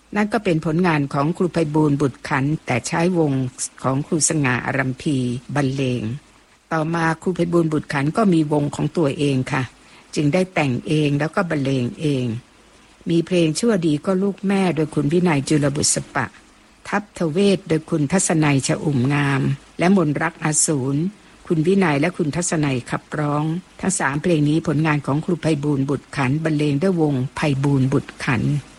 นั่นก็เป็นผลงานของครูไพบูลย์บุตรขันธ์แต่ใช้วงของครูสง่าอารัมพีบรรเลงต่อมาครูไพบูลย์บุตรขันธ์ก็มีวงของตัวเองค่ะจึงได้แต่งเองแล้วก็บรรเลงเองมีเพลงชั่วดีก็ลูกแม่โดยคุณวินัยจุลบุษปะทัพทเวศโดยคุณทัศนัยชอุ่มงามและมนรักอสูรคุณวินัยและคุณทัศนัยขับร้องทั้ง3เพลงนี้ผลงานของครูไพบูลย์บุตรขันธ์บรรเลงด้วยวงไพบูลย์บุตรขันธ์